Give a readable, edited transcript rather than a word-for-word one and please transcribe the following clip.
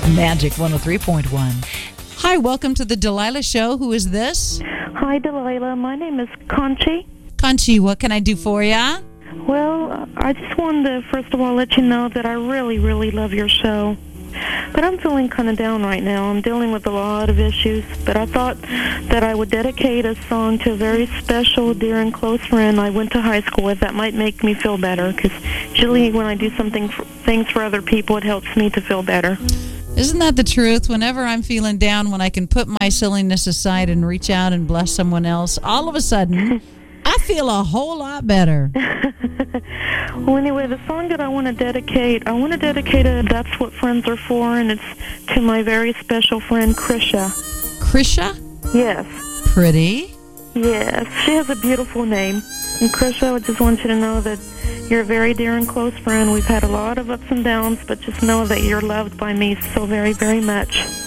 Magic 103.1. Hi, welcome to the Delilah Show. Who is this? Hi, Delilah. My name is Conchi. Conchi, what can I do for ya? Well, I just wanted to, first of all, let you know that I really, really love your show. But I'm feeling kind of down right now. I'm dealing with a lot of issues. But I thought that I would dedicate a song to a very special, dear, and close friend I went to high school with. That might make me feel better, because usually when I do things for other people, it helps me to feel better. Isn't that the truth? Whenever I'm feeling down, when I can put my silliness aside and reach out and bless someone else, all of a sudden, I feel a whole lot better. Well, anyway, the song that I want to dedicate it, That's What Friends Are For, and it's to my very special friend, Krisha. Krisha? Yes. Pretty. Yes. She has a beautiful name. And Krisha, I just want you to know that you're a very dear and close friend. We've had a lot of ups and downs, but just know that you're loved by me so very, very much.